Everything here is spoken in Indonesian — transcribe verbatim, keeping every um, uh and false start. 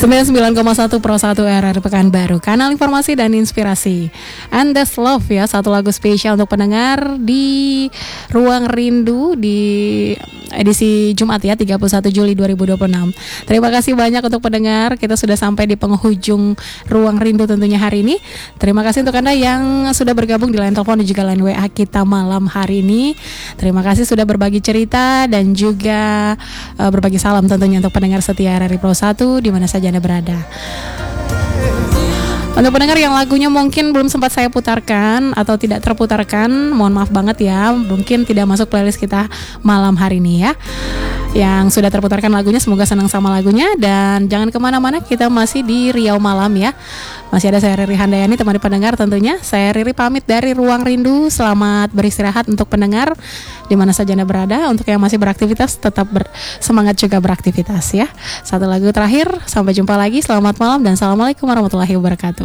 sembilan puluh sembilan koma satu Pro satu R R Pekanbaru, kanal informasi dan inspirasi. And That's Love ya, satu lagu spesial untuk pendengar di Ruang Rindu di edisi Jumat ya, tiga puluh satu Juli dua ribu dua puluh enam. Terima kasih banyak untuk pendengar. Kita sudah sampai di penghujung Ruang Rindu tentunya hari ini. Terima kasih untuk Anda yang sudah bergabung di line telepon dan juga line W A kita malam hari ini. Terima kasih sudah berbagi cerita dan juga uh, berbagi salam tentunya untuk pendengar setia R R I Pro satu di mana saja Anda berada. Untuk pendengar yang lagunya mungkin belum sempat saya putarkan atau tidak terputarkan, mohon maaf banget ya, mungkin tidak masuk playlist kita malam hari ini ya. Yang sudah terputarkan lagunya semoga senang sama lagunya. Dan jangan kemana-mana, kita masih di Riau Malam ya. Masih ada saya Riri Handayani, temani pendengar tentunya. Saya Riri pamit dari Ruang Rindu. Selamat beristirahat untuk pendengar di mana saja Anda berada. Untuk yang masih beraktivitas, tetap ber- semangat juga beraktivitas ya. Satu lagu terakhir, sampai jumpa lagi. Selamat malam dan assalamualaikum warahmatullahi wabarakatuh.